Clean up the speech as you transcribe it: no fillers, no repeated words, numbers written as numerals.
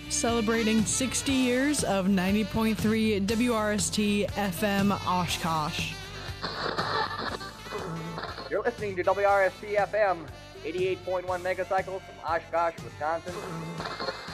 celebrating 60 years of 90.3 WRST FM Oshkosh. You're listening to WRST FM, 88.1 megacycles from Oshkosh, Wisconsin.